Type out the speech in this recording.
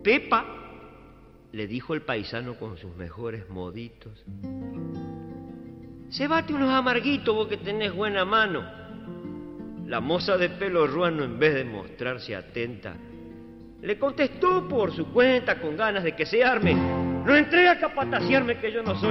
Pepa, le dijo el paisano con sus mejores moditos, cebate unos amarguitos vos que tenés buena mano. La moza de pelo ruano, en vez de mostrarse atenta, le contestó por su cuenta con ganas de que se arme. No entré a capataciarme que yo no soy